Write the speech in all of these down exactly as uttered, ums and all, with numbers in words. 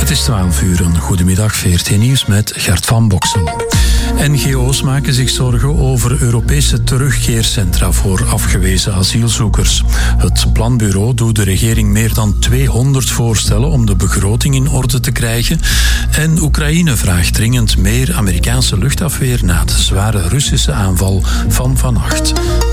Het is twaalf uur, een goedemiddag, V R T Nieuws met Gert van Boksel. N G O's maken zich zorgen over Europese terugkeercentra voor afgewezen asielzoekers. Het planbureau doet de regering meer dan tweehonderd voorstellen om de begroting in orde te krijgen. En Oekraïne vraagt dringend meer Amerikaanse luchtafweer na de zware Russische aanval van vannacht.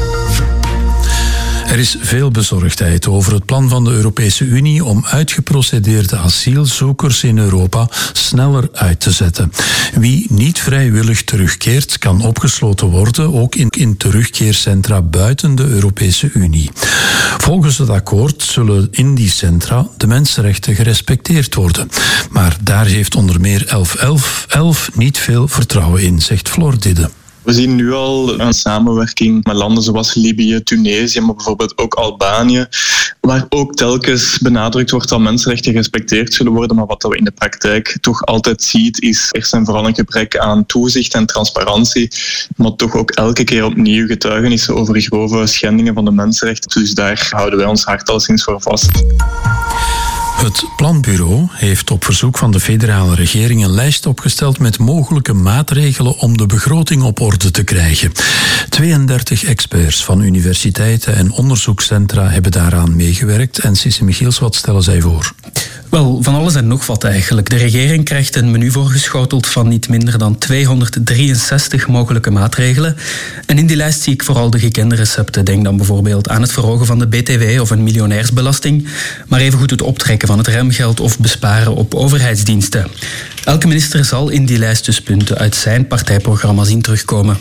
Er is veel bezorgdheid over het plan van de Europese Unie om uitgeprocedeerde asielzoekers in Europa sneller uit te zetten. Wie niet vrijwillig terugkeert, kan opgesloten worden, ook in, in terugkeercentra buiten de Europese Unie. Volgens het akkoord zullen in die centra de mensenrechten gerespecteerd worden. Maar daar heeft onder meer elf elf elf niet veel vertrouwen in, zegt Floor Didde. We zien nu al een samenwerking met landen zoals Libië, Tunesië, maar bijvoorbeeld ook Albanië, waar ook telkens benadrukt wordt dat mensenrechten gerespecteerd zullen worden, maar wat we in de praktijk toch altijd ziet, is eerst en vooral een gebrek aan toezicht en transparantie, maar toch ook elke keer opnieuw getuigenissen over grove schendingen van de mensenrechten. Dus daar houden wij ons hart al sinds voor vast. Het planbureau heeft op verzoek van de federale regering een lijst opgesteld met mogelijke maatregelen om de begroting op orde te krijgen. tweeëndertig experts van universiteiten en onderzoekscentra hebben daaraan meegewerkt. En Sisse Michiels, wat stellen zij voor? Wel, van alles en nog wat eigenlijk. De regering krijgt een menu voorgeschoteld van niet minder dan tweehonderddrieënzestig mogelijke maatregelen. En in die lijst zie ik vooral de gekende recepten. Denk dan bijvoorbeeld aan het verhogen van de B T W of een miljonairsbelasting, maar evengoed het optrekken van het remgeld of besparen op overheidsdiensten. Elke minister zal in die lijst dus punten uit zijn partijprogramma zien terugkomen.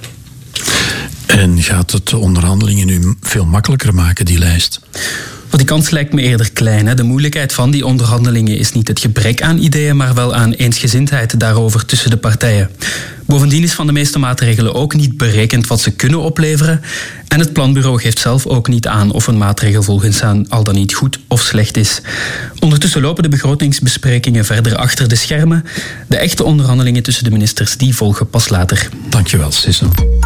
En gaat het de onderhandelingen nu veel makkelijker maken, die lijst? Die kans lijkt me eerder klein. Hè. De moeilijkheid van die onderhandelingen is niet het gebrek aan ideeën, maar wel aan eensgezindheid daarover tussen de partijen. Bovendien is van de meeste maatregelen ook niet berekend wat ze kunnen opleveren. En het planbureau geeft zelf ook niet aan of een maatregel volgens hen al dan niet goed of slecht is. Ondertussen lopen de begrotingsbesprekingen verder achter de schermen. De echte onderhandelingen tussen de ministers die volgen pas later. Dankjewel, Sisse.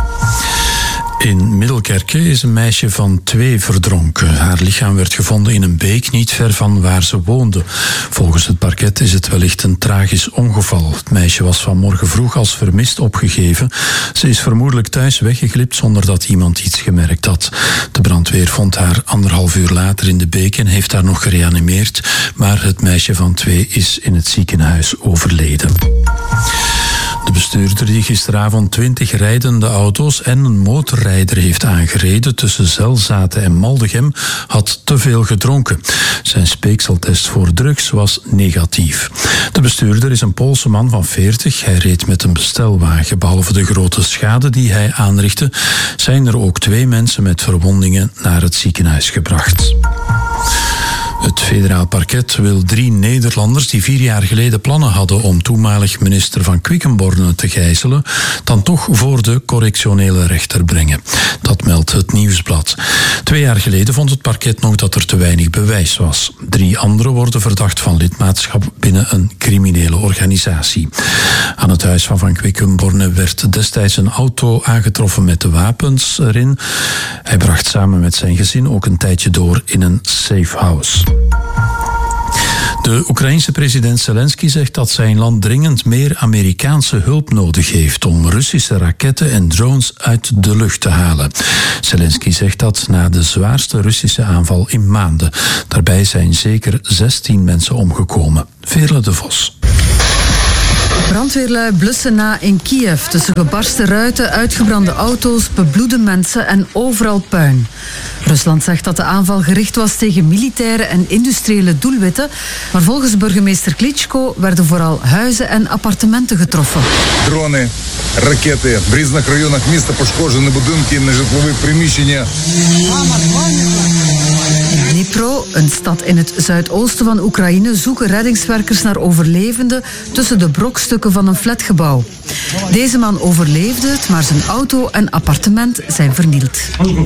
In Middelkerke is een meisje van twee verdronken. Haar lichaam werd gevonden in een beek niet ver van waar ze woonde. Volgens het parket is het wellicht een tragisch ongeval. Het meisje was vanmorgen vroeg als vermist opgegeven. Ze is vermoedelijk thuis weggeglipt zonder dat iemand iets gemerkt had. De brandweer vond haar anderhalf uur later in de beek en heeft haar nog gereanimeerd. Maar het meisje van twee is in het ziekenhuis overleden. De bestuurder die gisteravond twintig rijdende auto's en een motorrijder heeft aangereden tussen Zelzaten en Maldegem had te veel gedronken. Zijn speekseltest voor drugs was negatief. De bestuurder is een Poolse man van veertig. Hij reed met een bestelwagen. Behalve de grote schade die hij aanrichtte, zijn er ook twee mensen met verwondingen naar het ziekenhuis gebracht. Het federaal parket wil drie Nederlanders die vier jaar geleden plannen hadden om toenmalig minister van Quickenborne te gijzelen, dan toch voor de correctionele rechter brengen. Dat meldt het Nieuwsblad. Twee jaar geleden vond het parket nog dat er te weinig bewijs was. Drie anderen worden verdacht van lidmaatschap binnen een criminele organisatie. Aan het huis van Van Quickenborne werd destijds een auto aangetroffen met de wapens erin. Hij bracht samen met zijn gezin ook een tijdje door in een safe house. De Oekraïense president Zelensky zegt dat zijn land dringend meer Amerikaanse hulp nodig heeft om Russische raketten en drones uit de lucht te halen. Zelensky zegt dat na de zwaarste Russische aanval in maanden. Daarbij zijn zeker zestien mensen omgekomen. Veerle de Vos. Brandweerlui blussen na in Kiev. Tussen gebarsten ruiten, uitgebrande auto's, bebloede mensen en overal puin. Rusland zegt dat de aanval gericht was tegen militaire en industriële doelwitten, maar volgens burgemeester Klitschko werden vooral huizen en appartementen getroffen. Dronen, raketten, в різних районах міста пошкоджені будинки, нежитлові приміщення. Dnipro, een stad in het zuidoosten van Oekraïne, zoeken reddingswerkers naar overlevenden tussen de brokstukken van een flatgebouw. Deze man overleefde het, maar zijn auto en appartement zijn vernield.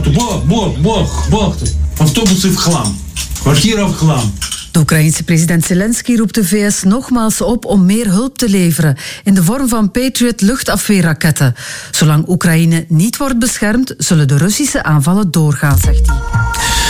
De Oekraïense president Zelensky roept de V S nogmaals op om meer hulp te leveren in de vorm van Patriot luchtafweerraketten. Zolang Oekraïne niet wordt beschermd, zullen de Russische aanvallen doorgaan, zegt hij.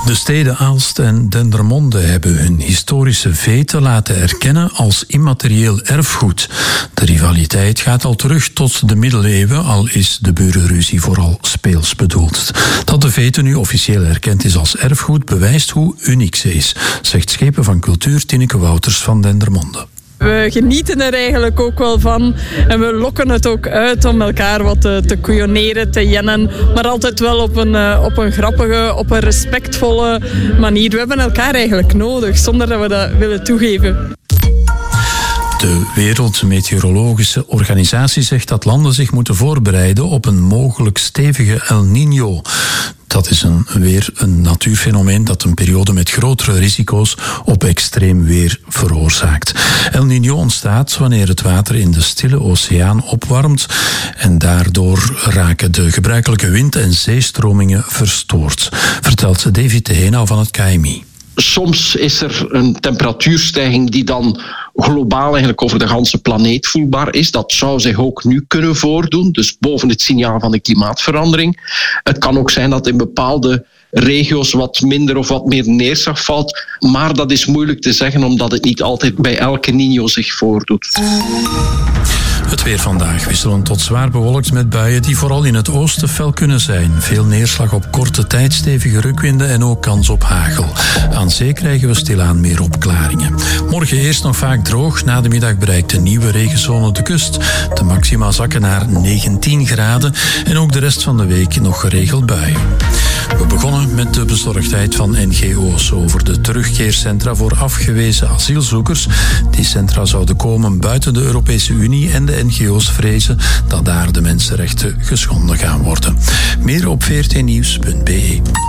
De steden Aalst en Dendermonde hebben hun historische veten laten erkennen als immaterieel erfgoed. De rivaliteit gaat al terug tot de middeleeuwen, al is de burenruzie vooral speels bedoeld. Dat de vete nu officieel erkend is als erfgoed bewijst hoe uniek ze is, zegt schepen van cultuur Tineke Wouters van Dendermonde. We genieten er eigenlijk ook wel van en we lokken het ook uit om elkaar wat te, te couilloneren, te jennen, maar altijd wel op een, uh, op een grappige, op een respectvolle manier. We hebben elkaar eigenlijk nodig, zonder dat we dat willen toegeven. De Wereldmeteorologische Organisatie zegt dat landen zich moeten voorbereiden op een mogelijk stevige El Niño. Dat is een, weer een natuurfenomeen dat een periode met grotere risico's op extreem weer veroorzaakt. El Niño ontstaat wanneer het water in de Stille Oceaan opwarmt en daardoor raken de gebruikelijke wind- en zeestromingen verstoord, vertelt David de Henau van het K M I. Soms is er een temperatuurstijging die dan globaal eigenlijk over de ganse planeet voelbaar is. Dat zou zich ook nu kunnen voordoen, dus boven het signaal van de klimaatverandering. Het kan ook zijn dat in bepaalde regio's wat minder of wat meer neerslag valt, maar dat is moeilijk te zeggen omdat het niet altijd bij elke Niño zich voordoet. Het weer vandaag wisselend tot zwaar bewolkt met buien die vooral in het oosten fel kunnen zijn. Veel neerslag op korte tijd, stevige rukwinden en ook kans op hagel. Aan zee krijgen we stilaan meer opklaringen. Morgen eerst nog vaak droog. Na de middag bereikt de nieuwe regenzone de kust. De maxima zakken naar negentien graden en ook de rest van de week nog geregeld buien. We begonnen met de bezorgdheid van N G O's over de terugkeercentra voor afgewezen asielzoekers. Die centra zouden komen buiten de Europese Unie en de N G O's vrezen dat daar de mensenrechten geschonden gaan worden. Meer op v r t nieuws punt b e.